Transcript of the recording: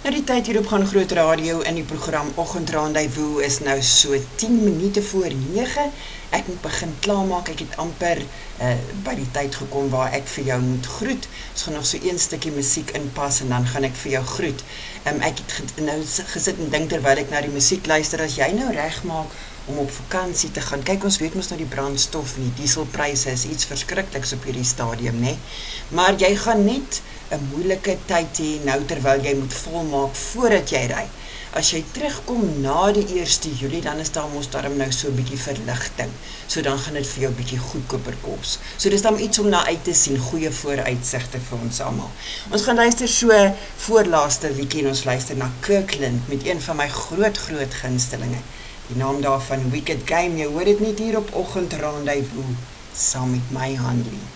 Nou die tyd hier op Gaan Groot Radio in die program Oggend Rendezvous is nou so 10 minute voor 9. Ek moet begin klaarmaak, ek het amper by die tyd gekom waar ek vir jou moet groet. Ons gaan nog so een stukkie musiek inpas en dan gaan ek vir jou groet. Ek het nou gesit en dink terwyl ek na die musiek luister, as jy nou reg maak om op vakansie te gaan. Kyk, ons weet mos nou die brandstof en die dieselpryse is iets verskrikliks op hierdie stadium, né? Maar jy gaan net 'n moeilike tyd hê nou terwyl jy moet volmaak voordat jy ry. As jy terugkom na die 1 Julie, dan is daar mos daarom nou so 'n bietjie verligting. So dan gaan dit vir jou 'n bietjie goedkoper kos. So dis dan iets om na uit te sien, goeie vooruitsigte vir ons almal. Ons gaan luister so voorlaaste liedjie en ons luister na Kirkland met een van my groot gunstelinge. Die naam daarvan Wicked Game, jy hoor dit net hier op Oggend Rendezvous saam met my Hanlie.